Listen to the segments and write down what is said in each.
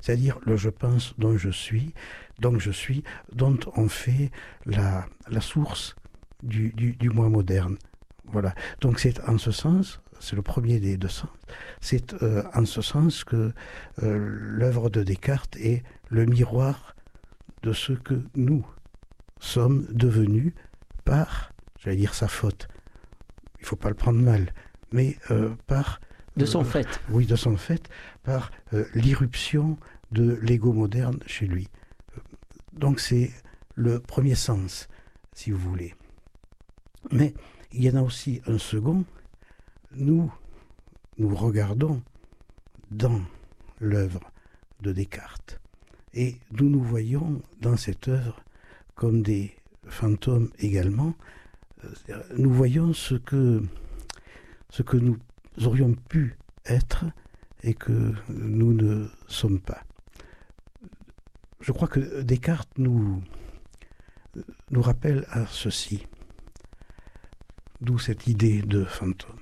c'est-à-dire le je pense dont je suis, dont on fait la source du moi moderne. Voilà. Donc c'est en ce sens, c'est le premier des deux sens, c'est en ce sens que l'œuvre de Descartes est le miroir de ce que nous sommes devenus par, j'allais dire sa faute, il ne faut pas le prendre mal, mais par... De son fait. Oui, de son fait, par l'irruption de l'ego moderne chez lui. Donc c'est le premier sens, si vous voulez. Mais il y en a aussi un second. Nous regardons dans l'œuvre de Descartes. Et nous voyons dans cette œuvre comme des fantômes également. Nous voyons ce que nous aurions pu être et que nous ne sommes pas. Je crois que Descartes nous rappelle à ceci, d'où cette idée de fantôme.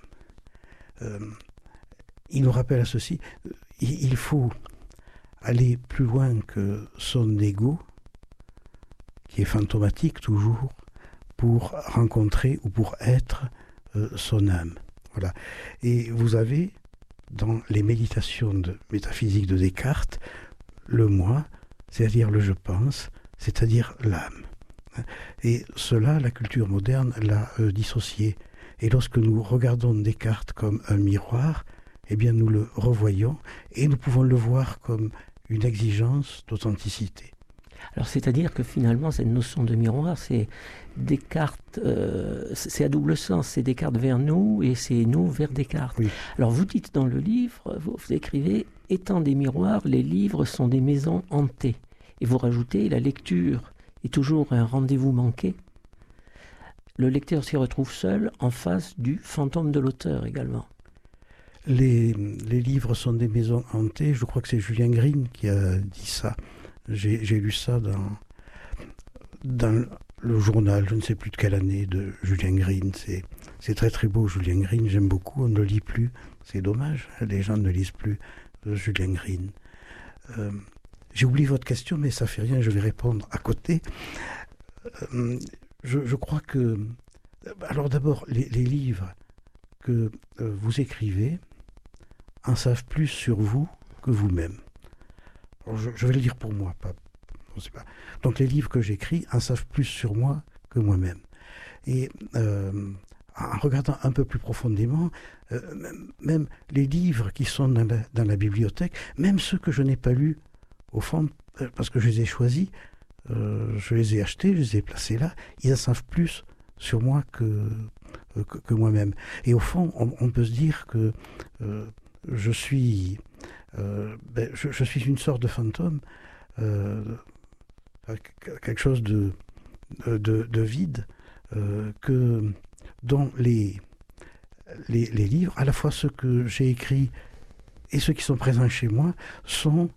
Il nous rappelle à ceci, il faut aller plus loin que son ego, qui est fantomatique toujours, pour rencontrer ou pour être son âme. Voilà. Et vous avez, dans les méditations de métaphysique de Descartes, le moi, c'est-à-dire le je pense, c'est-à-dire l'âme. Et cela, la culture moderne l'a dissocié. Et lorsque nous regardons Descartes comme un miroir, eh bien nous le revoyons et nous pouvons le voir comme une exigence d'authenticité. Alors c'est-à-dire que finalement cette notion de miroir, c'est Descartes, c'est à double sens, c'est Descartes vers nous et c'est nous vers Descartes. Oui. Alors vous dites dans le livre, vous écrivez « Étant des miroirs, les livres sont des maisons hantées ». Et vous rajoutez « La lecture est toujours un rendez-vous manqué ». Le lecteur s'y retrouve seul en face du fantôme de l'auteur également. Les livres sont des maisons hantées, je crois que c'est Julien Green qui a dit ça. J'ai lu ça dans le journal, je ne sais plus de quelle année, de Julien Green. C'est très très beau, Julien Green, j'aime beaucoup, on ne le lit plus. C'est dommage, les gens ne lisent plus Julien Green. J'ai oublié votre question, mais ça fait rien, je vais répondre à côté. Je crois que... Alors d'abord, les livres que vous écrivez en savent plus sur vous que vous-même. Alors je vais le dire pour moi, je sais pas. Donc les livres que j'écris en savent plus sur moi que moi-même. Et en regardant un peu plus profondément, même les livres qui sont dans la bibliothèque, même ceux que je n'ai pas lus, au fond, parce que je les ai choisis, je les ai achetés, je les ai placés là, ils en savent plus sur moi que moi-même. Et au fond, on peut se dire que je suis une sorte de fantôme, quelque chose de vide, dont les livres, à la fois ceux que j'ai écrits et ceux qui sont présents chez moi, sont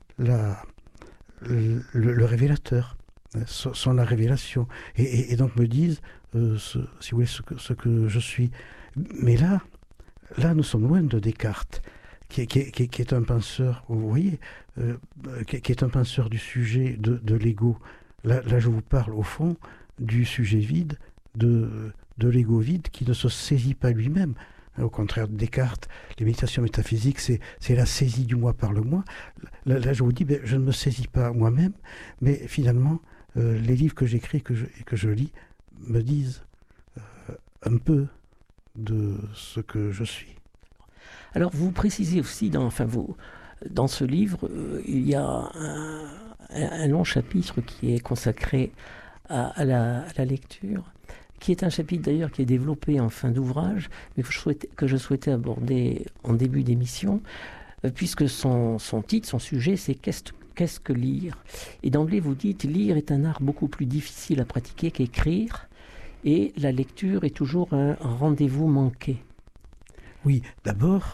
le révélateur, sont la révélation, et donc me disent, si vous voulez, ce que je suis. Mais là, nous sommes loin de Descartes, qui est un penseur, vous voyez, qui est un penseur du sujet de l'ego. Là, je vous parle, au fond, du sujet vide, de l'ego vide, qui ne se saisit pas lui-même. Au contraire de Descartes, les méditations métaphysiques, c'est la saisie du moi par le moi. Là, je vous dis, je ne me saisis pas moi-même, mais finalement, les livres que j'écris et que je lis me disent un peu de ce que je suis. Alors, vous précisez aussi, dans ce livre, il y a un long chapitre qui est consacré à la lecture, qui est un chapitre d'ailleurs qui est développé en fin d'ouvrage, mais que je souhaitais aborder en début d'émission, puisque son titre, son sujet, c'est qu'est-ce que lire ? Et d'emblée, vous dites, lire est un art beaucoup plus difficile à pratiquer qu'écrire, et la lecture est toujours un rendez-vous manqué. Oui, d'abord,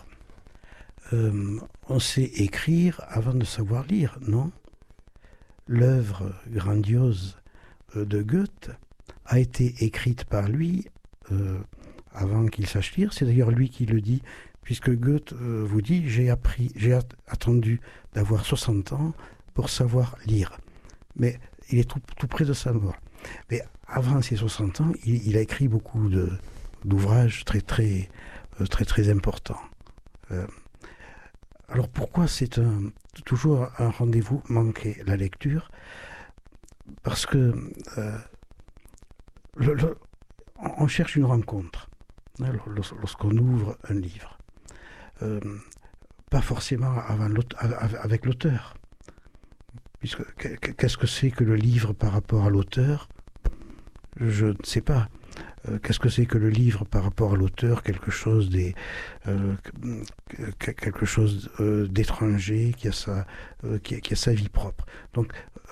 on sait écrire avant de savoir lire, non ? L'œuvre grandiose de Goethe a été écrite par lui avant qu'il sache lire. C'est d'ailleurs lui qui le dit, puisque Goethe vous dit « J'ai attendu d'avoir 60 ans pour savoir lire. Mais il est tout près de sa mort. Mais avant ses 60 ans, il a écrit beaucoup d'ouvrages très importants. Alors pourquoi c'est toujours un rendez-vous manqué, la lecture? Parce que on cherche une rencontre lorsqu'on ouvre un livre. Pas forcément avec l'auteur. Puisque qu'est-ce que c'est que le livre par rapport à l'auteur? Je ne sais pas. Qu'est-ce que c'est que le livre par rapport à l'auteur? Quelque chose d'étranger qui a sa vie propre. Donc,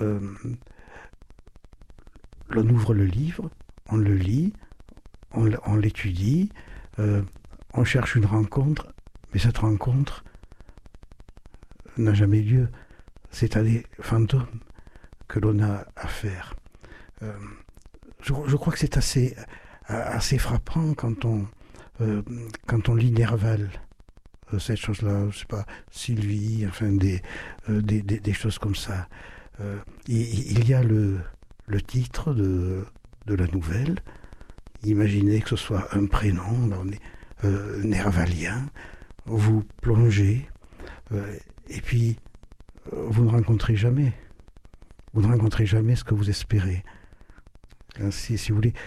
on ouvre le livre, on le lit, on l'étudie, on cherche une rencontre, mais cette rencontre n'a jamais lieu. C'est à des fantômes que l'on a affaire. Je crois que c'est assez frappant quand on lit Nerval, cette chose-là, je sais pas, Sylvie, enfin des choses comme ça. Il y a le titre de la nouvelle. Imaginez que ce soit un prénom, on est nervalien. Vous plongez, et puis vous ne rencontrez jamais. Vous ne rencontrez jamais ce que vous espérez. Si vous voulez,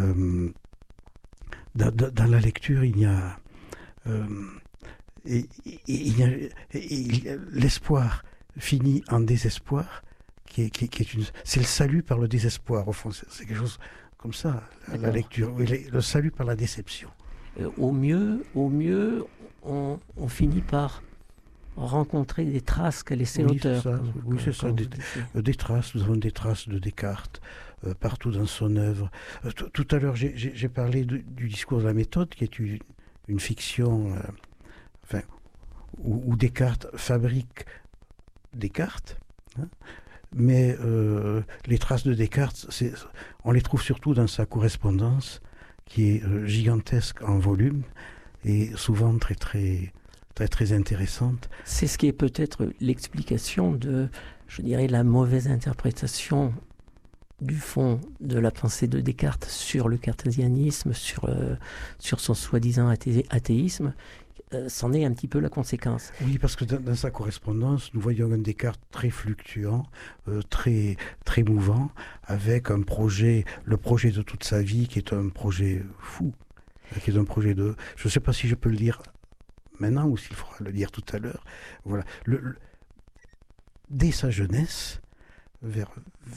dans la lecture, il y a l'espoir finit en désespoir, c'est le salut par le désespoir, au fond. C'est quelque chose comme ça, la lecture. Le salut par la déception. Au mieux, on finit par rencontrer des traces qu'a laissé l'auteur. Oui, c'est ça. Des traces. Nous avons des traces de Descartes partout dans son œuvre. Tout à l'heure, j'ai parlé du discours de la méthode, qui est une fiction où Descartes fabrique Descartes. Hein, mais les traces de Descartes, on les trouve surtout dans sa correspondance, qui est gigantesque en volume et souvent très intéressante. C'est ce qui est peut-être l'explication de, je dirais, la mauvaise interprétation du fond de la pensée de Descartes sur le cartésianisme, sur son soi-disant athéisme. C'en est un petit peu la conséquence. Oui, parce que dans sa correspondance, nous voyons un Descartes très fluctuant, très mouvant, avec le projet de toute sa vie, qui est un projet fou, qui est un projet de... Je ne sais pas si je peux le dire maintenant ou s'il faudra le dire tout à l'heure. Voilà. Dès sa jeunesse, vers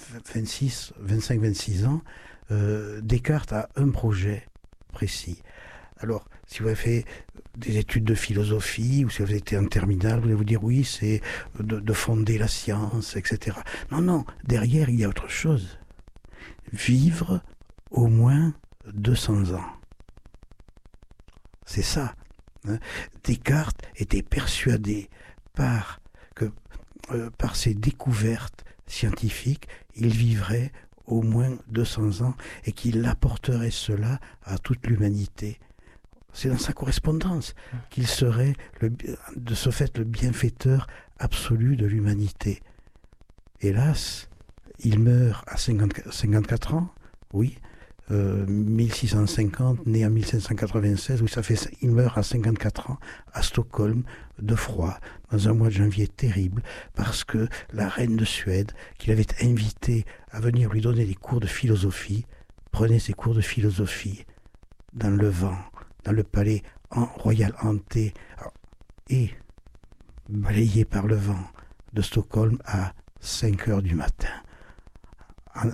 25-26 ans, Descartes a un projet précis. Alors, si vous avez fait des études de philosophie, ou si vous avez été en terminale, vous allez vous dire oui, c'est de fonder la science, etc. Non, derrière, il y a autre chose. Vivre au moins 200 ans. C'est ça. Hein. Descartes était persuadé par ses découvertes scientifiques, il vivrait au moins 200 ans et qu'il apporterait cela à toute l'humanité. C'est dans sa correspondance qu'il serait, de ce fait, le bienfaiteur absolu de l'humanité. Hélas, il meurt à 54 ans, oui, 1650, né en 1596, oui, il meurt à 54 ans à Stockholm, de froid, dans un mois de janvier terrible, parce que la reine de Suède, qu'il avait invité à venir lui donner des cours de philosophie, prenait ses cours de philosophie dans le vent, dans le palais royal hanté, et balayé par le vent de Stockholm à 5 heures du matin. En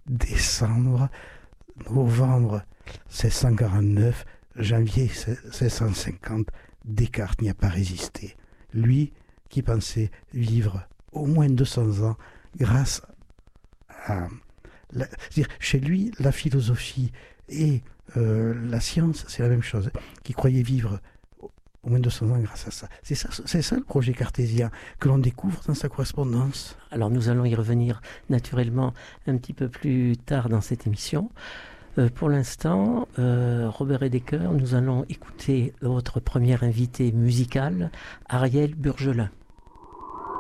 novembre 1649, janvier 1650, Descartes n'y a pas résisté. Lui qui pensait vivre au moins 200 ans grâce à... c'est-à-dire, chez lui, la philosophie et la science, c'est la même chose. Qui croyait vivre au moins 200 ans grâce à ça. C'est ça le projet cartésien que l'on découvre dans sa correspondance. Alors nous allons y revenir naturellement un petit peu plus tard dans cette émission. Pour l'instant, Robert Edeker, nous allons écouter votre premier invité musical, Ariel Burgelin.